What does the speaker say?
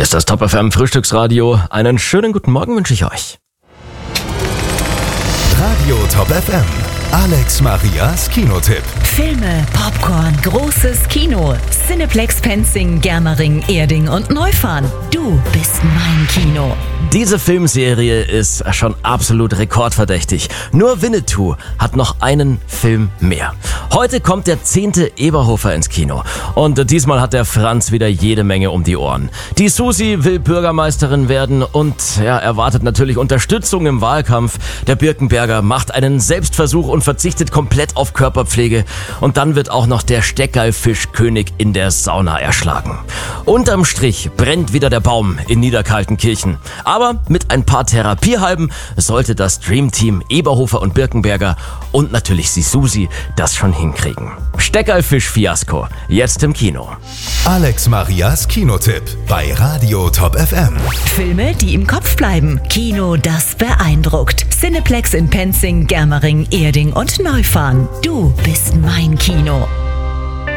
Ist das Top FM Frühstücksradio. Einen schönen guten Morgen wünsche ich euch. Radio Top FM. Alex Marias Kinotipp. Filme, Popcorn, großes Kino. Cineplex Penzing, Germering, Erding und Neufahren. Du bist mein Kino. Diese Filmserie ist schon absolut rekordverdächtig. Nur Winnetou hat noch einen Film mehr. Heute kommt der 10. Eberhofer ins Kino. Und diesmal hat der Franz wieder jede Menge um die Ohren. Die Susi will Bürgermeisterin werden und erwartet natürlich Unterstützung im Wahlkampf. Der Birkenberger macht einen Selbstversuch und verzichtet komplett auf Körperpflege. Und dann wird auch noch der Steckerlfischkönig in der Sauna erschlagen. Unterm Strich brennt wieder der Baum in Niederkaltenkirchen. Aber mit ein paar Therapiehalben sollte das Dreamteam Eberhofer und Birkenberger und natürlich die Susi das schon hinkriegen. Steckerlfisch-Fiasko, jetzt im Kino. Alex Marias Kinotipp bei Radio Top FM. Filme, die im Kopf bleiben. Kino, das beeindruckt. Cineplex in Penzing, Germering, Erding und Neufahren. Du bist mein Kino.